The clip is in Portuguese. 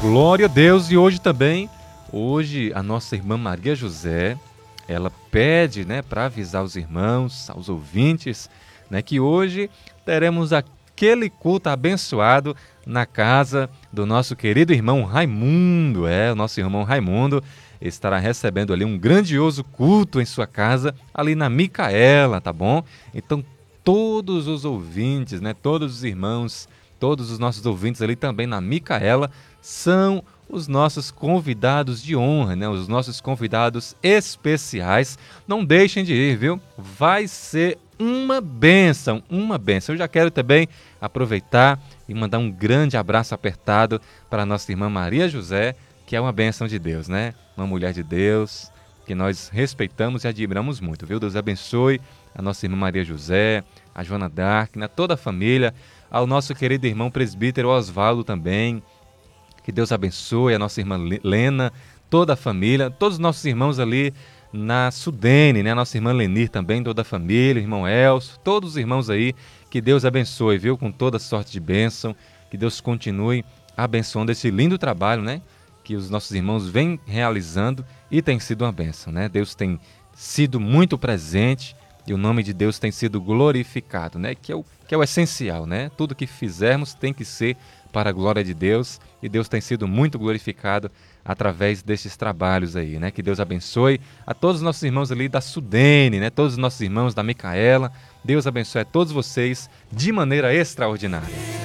Glória a Deus. E hoje também, a nossa irmã Maria José, ela pede, né, para avisar os irmãos, aos ouvintes, né, que hoje teremos aquele culto abençoado na casa do nosso querido irmão Raimundo. O nosso irmão Raimundo estará recebendo ali um grandioso culto em sua casa, ali na Micaela, tá bom? Então, todos os ouvintes, né, todos os irmãos, todos os nossos ouvintes ali também na Micaela são os nossos convidados de honra, né? Os nossos convidados especiais. Não deixem de ir, viu? Vai ser uma bênção, uma bênção. Eu já quero também aproveitar e mandar um grande abraço apertado para a nossa irmã Maria José, que é uma bênção de Deus, né? Uma mulher de Deus que nós respeitamos e admiramos muito, viu? Deus abençoe a nossa irmã Maria José, a Joana Dark, né? Toda a família, ao nosso querido irmão presbítero Osvaldo também. Que Deus abençoe a nossa irmã Lena, toda a família, todos os nossos irmãos ali na Sudene, né? A nossa irmã Lenir também, toda a família, o irmão Elcio, todos os irmãos aí, que Deus abençoe, viu? Com toda sorte de bênção, que Deus continue abençoando esse lindo trabalho, né? Que os nossos irmãos vêm realizando e tem sido uma bênção, né? Deus tem sido muito presente e o nome de Deus tem sido glorificado, né? Que é o essencial, né? Tudo que fizermos tem que ser para a glória de Deus, e Deus tem sido muito glorificado através desses trabalhos aí, né? Que Deus abençoe a todos os nossos irmãos ali da Sudene, né? Todos os nossos irmãos da Micaela. Deus abençoe a todos vocês de maneira extraordinária.